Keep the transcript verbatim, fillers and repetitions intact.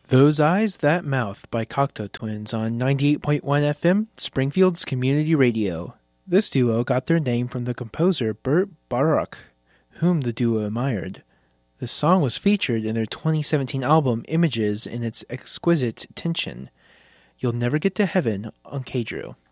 Those Eyes, That Mouth by Cocteau Twins on ninety-eight point one F M, Springfield's Community Radio. This duo got their name from the composer Burt Bacharach, whom the duo admired. The song was featured in their twenty seventeen album Images in its exquisite tension. You'll Never Get to Heaven on K-Drew.